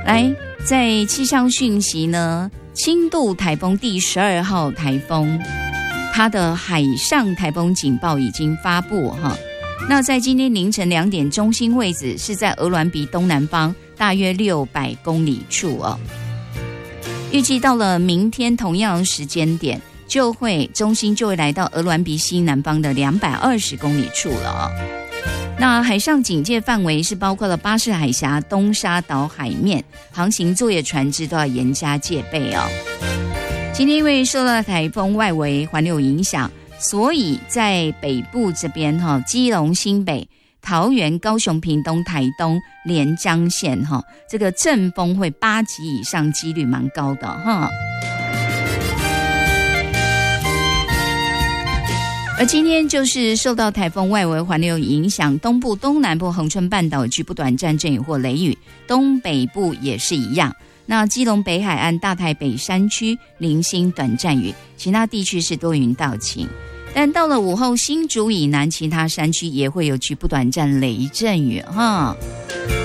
来，在气象讯息呢，轻度台风第12号台风，它的海上台风警报已经发布哈。那在今天凌晨2点，中心位置是在鹅銮鼻东南方大约600公里处哦。预计到了明天同样时间点，中心就会来到鹅銮鼻西南方的220公里处了哦。那海上警戒范围是包括了巴士海峡、东沙岛海面，航行作业船只都要严加戒备哦。今天因为受到台风外围环流影响，所以在北部这边基隆、新北、桃园、高雄、屏东、台东、连江县这个阵风会8级以上，几率蛮高的哈。而今天就是受到台风外围环流影响，东部、东南部、恒春半岛局部短暂阵雨或雷雨，东北部也是一样。那基隆北海岸、大台北山区零星短暂雨，其他地区是多云到晴。但到了午后，新竹以南其他山区也会有局部短暂雷阵雨哈。